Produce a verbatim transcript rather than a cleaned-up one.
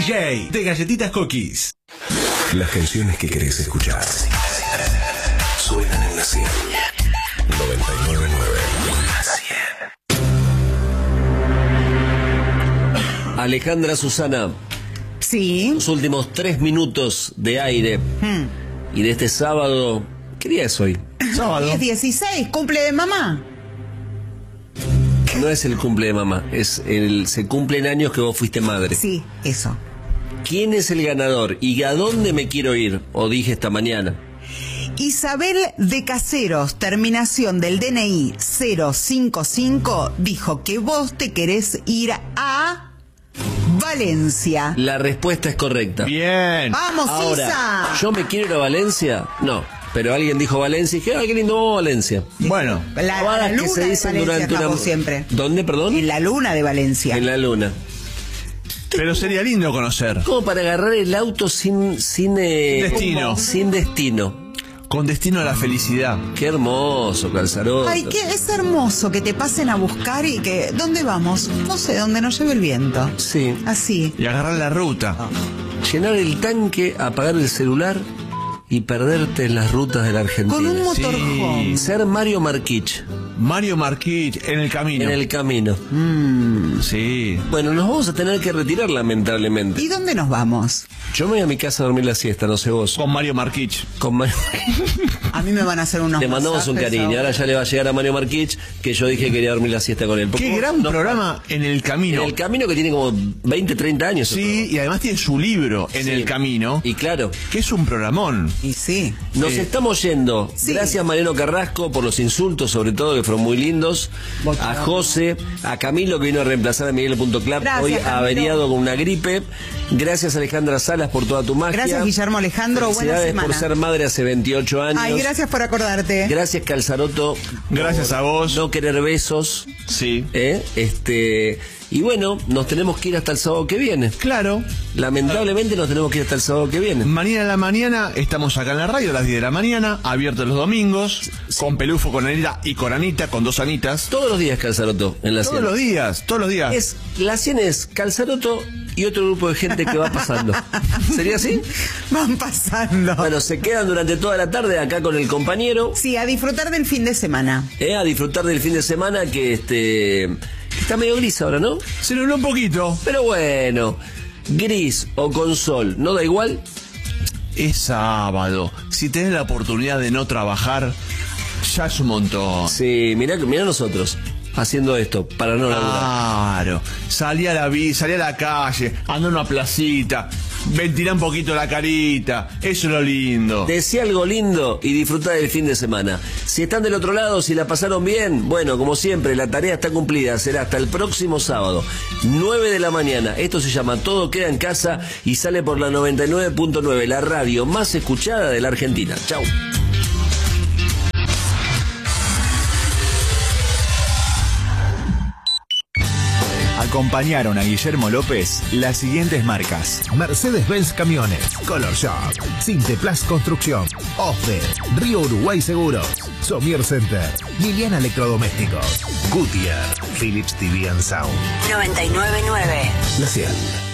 J de Galletitas Cookies. Las canciones que querés escuchar suenan en la cien. noventa y nueve punto nueve. Alejandra Susana. Sí. Los últimos tres minutos de aire. Hmm. Y de este sábado. ¿Qué día es hoy? Sábado. diez dieciséis, cumple de mamá. No es el cumple de mamá, es el se cumplen años que vos fuiste madre. Sí, eso. ¿Quién es el ganador y a dónde me quiero ir? O dije esta mañana. Isabel de Caseros, terminación del D N I cero cinco cinco, dijo que vos te querés ir a Valencia. La respuesta es correcta. Bien. ¡Vamos, Ahora, Isa! ¿yo me quiero ir a Valencia? No. Pero alguien dijo Valencia y dije, ¡ay, qué lindo vamos a Valencia! Bueno. La, la Pavadas luna que se de dicen Valencia durante una... escapó siempre. ¿Dónde, perdón? En la luna de Valencia. En la luna. Pero sería lindo conocer. Como para agarrar el auto sin... Sin, eh, Sin destino. Sin destino. Con destino a la felicidad. Qué hermoso, Calzaroto. Ay, que es hermoso que te pasen a buscar y que... ¿Dónde vamos? No sé, donde nos lleve el viento. Sí. Así. Y agarrar la ruta. Llenar el tanque, apagar el celular y perderte en las rutas de la Argentina. Con un motorhome. Ser Mario Marquich Mario Marquich en el camino. en el camino. Sí. Bueno, nos vamos a tener que retirar lamentablemente. ¿Y dónde nos vamos? Yo me voy a mi casa a dormir la siesta, no sé vos. Con Mario Marquich. Con Mario... A mí me van a hacer unos Le mandamos un masajes cariño. Ahora ya le va a llegar a Mario Marquich que yo dije que quería dormir la siesta con él. Porque Qué vos gran no- programa en el camino. En el camino que tiene como veinte, treinta años. Sí, y además tiene su libro en Sí. el camino, Y claro, que es un programón. Y sí. nos Eh, estamos yendo. sí. Gracias Mariano Carrasco por los insultos, sobre todo, que fueron muy lindos. A José, a Camilo, que vino a reemplazar a Miguel Punto Club, Gracias, hoy Camilo. averiado con una gripe. Gracias Alejandra Salas por toda tu magia. Gracias, Guillermo Alejandro. Buena Felicidades semana. por ser madre hace veintiocho años. Ay, gracias por acordarte. Gracias Calzaroto. Gracias por a vos. No querer besos. Sí. ¿eh? Este, y bueno, nos tenemos que ir hasta el sábado que viene. Claro. Lamentablemente nos tenemos que ir hasta el sábado que viene. Mañana a la mañana estamos acá en la radio a las diez de la mañana, abiertos los domingos, con Pelufo, con Anita y con Anita, con dos Anitas. Todos los días Calzaroto en la Todos cien. los días, todos los días. Es, la cien es Calzaroto y otro grupo de gente que va pasando. ¿Sería así? Van pasando. Bueno, se quedan durante toda la tarde acá con el compañero, Sí, a disfrutar del fin de semana. ¿eh? A disfrutar del fin de semana que este que está medio gris ahora, ¿no? Se nubló un poquito. Pero bueno, gris o con sol, ¿no da igual? Es sábado. Si tenés la oportunidad de no trabajar, ya es un montón. Sí, mirá, mirá nosotros haciendo esto para no laburar. Claro. Salí a la vi, salí a la calle, andá a una placita, ventilá un poquito la carita. Eso es lo lindo. Decía algo lindo y disfrutá del fin de semana. Si están del otro lado, si la pasaron bien, bueno, como siempre, la tarea está cumplida. Será hasta el próximo sábado, nueve de la mañana. Esto se llama Todo Queda en Casa y sale por la noventa y nueve punto nueve, la radio más escuchada de la Argentina. Chau. Acompañaron a Guillermo López las siguientes marcas: Mercedes-Benz Camiones, Color Shop, Sinteplas Construcción, Ofde, Río Uruguay Seguros, Somier Center, Liliana Electrodomésticos, Goodyear, Philips T V and Sound. noventa y nueve punto nueve. La cien.